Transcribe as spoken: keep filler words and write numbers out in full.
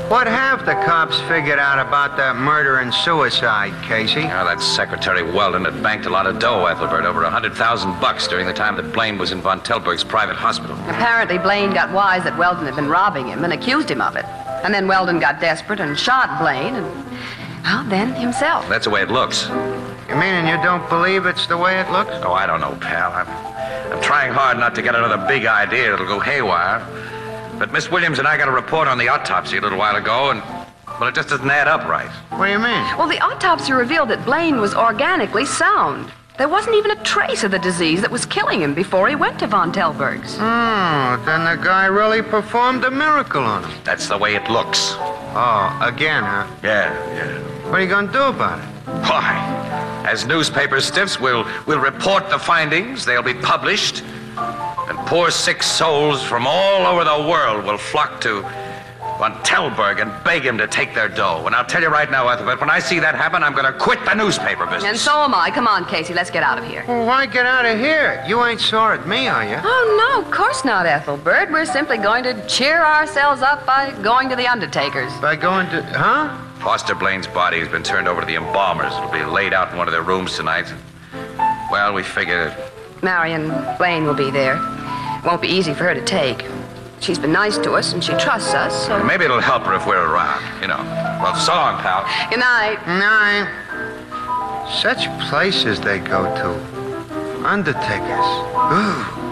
What have the cops figured out about that murder and suicide, Casey? Oh, that Secretary Weldon had banked a lot of dough, Ethelbert, over a hundred thousand bucks during the time that Blaine was in Von Telberg's private hospital. Apparently, Blaine got wise that Weldon had been robbing him and accused him of it. And then Weldon got desperate and shot Blaine and, well, then himself. That's the way it looks. You mean you don't believe it's the way it looks? Oh, I don't know, pal. I'm, I'm trying hard not to get another big idea that'll go haywire. But Miss Williams and I got a report on the autopsy a little while ago, and, well, it just doesn't add up right. What do you mean? Well, the autopsy revealed that Blaine was organically sound. There wasn't even a trace of the disease that was killing him before he went to Von Telberg's. Oh, then the guy really performed a miracle on him. That's the way it looks. Oh, again, huh? Yeah, yeah. What are you going to do about it? Why? As newspaper stiffs, we'll, we'll report the findings. They'll be published. And poor sick souls from all over the world will flock to Von Telberg and beg him to take their dough. And I'll tell you right now, Ethelbert, when I see that happen, I'm going to quit the newspaper business. And so am I. Come on, Casey, let's get out of here. Well, why get out of here? You ain't sore at me, are you? Oh, no, of course not, Ethelbert. We're simply going to cheer ourselves up by going to the undertaker's. By going to... Huh? Foster Blaine's body has been turned over to the embalmers. It'll be laid out in one of their rooms tonight. Well, we figured... Marion Blaine will be there. Won't be easy for her to take. She's been nice to us, and she trusts us, so... Maybe it'll help her if we're around, you know. Well, so long, pal. Good night. Nine. Such places they go to. Undertakers. Ooh.